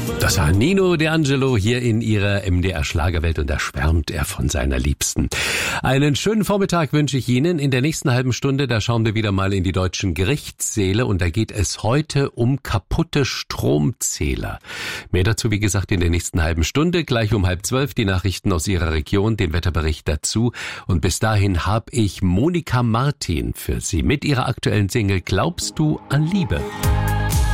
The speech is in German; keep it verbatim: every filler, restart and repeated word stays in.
Das war Nino D'Angelo hier in ihrer M D R Schlagerwelt und da schwärmt er von seiner Liebsten. Einen schönen Vormittag wünsche ich Ihnen. In der nächsten halben Stunde, da schauen wir wieder mal in die deutschen Gerichtssäle und da geht es heute um kaputte Stromzähler. Mehr dazu, wie gesagt, in der nächsten halben Stunde. Gleich um halb zwölf die Nachrichten aus Ihrer Region, den Wetterbericht dazu. Und bis dahin habe ich Monika Martin für Sie mit ihrer aktuellen Single Glaubst du an Liebe?